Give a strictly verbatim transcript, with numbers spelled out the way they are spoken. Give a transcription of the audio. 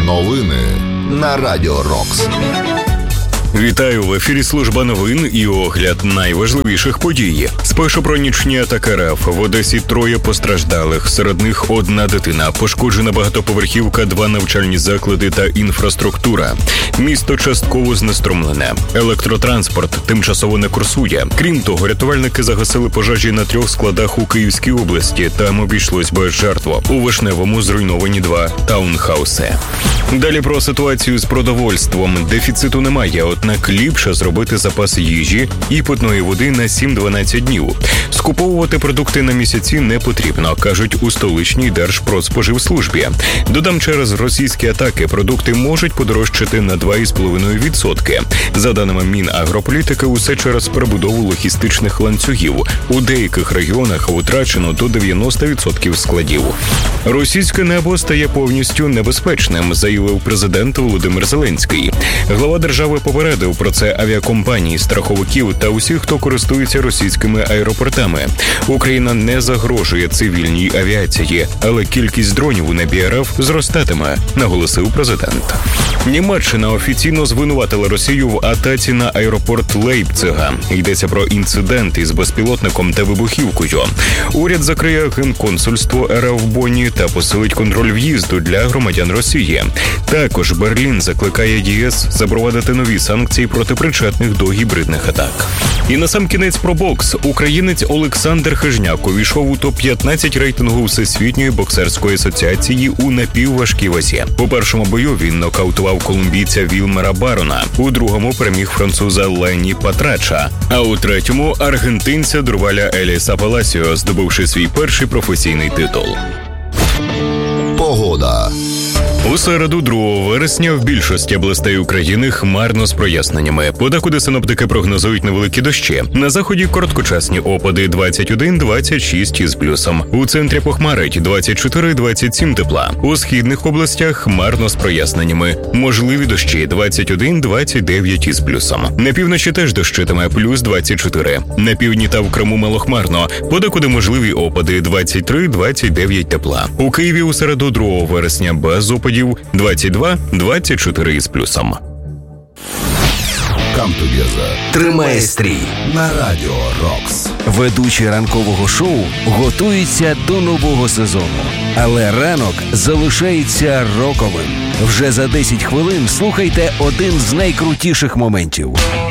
Новини на Радіо Рокс. Вітаю, в ефірі служба новин і огляд найважливіших подій. Спершу про нічні атаки РФ. В Одесі троє постраждалих. Серед них одна дитина. Пошкоджена багатоповерхівка, два навчальні заклади та інфраструктура. Місто частково знеструмлене. Електротранспорт тимчасово не курсує. Крім того, рятувальники загасили пожежі на трьох складах у Київській області. Там обійшлось без жертв. У Вишневому зруйновані два таунхауси. Далі про ситуацію з продовольством. Дефіциту немає, однак ліпше зробити запас їжі і питної води на сім-дванадцять днів. Скуповувати продукти на місяці не потрібно, кажуть у столичній Держпродспоживслужбі. Додам, через російські атаки продукти можуть подорожчати на два цілих п'ять десятих відсотка. За даними Мінагрополітики, усе через перебудову логістичних ланцюгів. У деяких регіонах втрачено до дев'яносто відсотків складів. Російське небо стає повністю небезпечним, заявив президент Володимир Зеленський. Глава держави попередив про це авіакомпанії, страховиків та усіх, хто користується російськими аеропортами. Україна не загрожує цивільній авіації, але кількість дронів у небі РФ зростатиме, наголосив президент. Німеччина офіційно звинуватила Росію в атаці на аеропорт Лейпцига. Йдеться про інцидент із безпілотником та вибухівкою. Уряд закриє генконсульство РФ в Бонні та посилить контроль в'їзду для громадян Росії. Також Берлін закликає ЄС запровадити нові санкції проти причетних до гібридних атак. І насамкінець про бокс. Українець Олександр Хижняк увійшов у топ п'ятнадцять рейтингу Всесвітньої боксерської асоціації у напівважкій вазі. У першому бою він нокаутував колумбійця Вілмера Барона, у другому переміг француза Лені Патрача, а у третьому – аргентинця Дурваля Еліса Паласіо, здобувши свій перший професійний титул. Погода. У середу, другого вересня, в більшості областей України хмарно з проясненнями. Подекуди синоптики прогнозують невеликі дощі. На заході короткочасні опади двадцять один - двадцять шість із плюсом. У центрі похмарить двадцять чотири - двадцять сім тепла. У східних областях хмарно з проясненнями. Можливі дощі двадцять один - двадцять дев'ять із плюсом. На півночі теж дощитиме плюс двадцять чотири. На півдні та в Криму малохмарно. Подекуди можливі опади двадцять три - двадцять дев'ять тепла. У Києві у середу, другого вересня, без опадів двадцять два - двадцять чотири із плюсом. Come together. Тримає стрій На Радіо Рокс. Ведучі ранкового шоу готуються до нового сезону. Але ранок залишається роковим. Вже за десять хвилин слухайте один з найкрутіших моментів.